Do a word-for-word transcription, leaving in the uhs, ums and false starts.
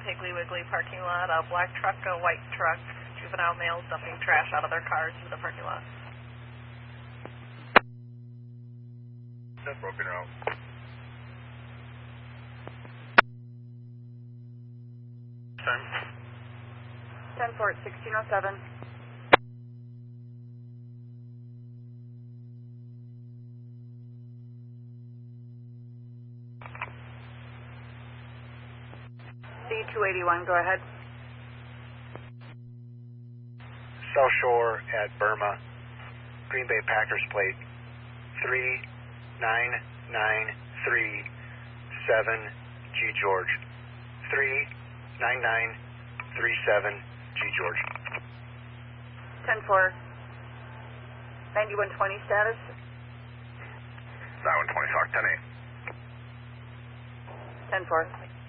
Piggly Wiggly parking lot. A black truck, a white truck, juvenile males dumping trash out of their cars into the parking lot. That's broken out. Time. ten four at sixteen oh seven. C two eighty-one, go ahead. South Shore at Burma, Green Bay Packers plate three nine nine three seven G George. three nine nine three seven G George. ten four. ninety-one twenty status. nine one twenty, Fox ten eight. ten four.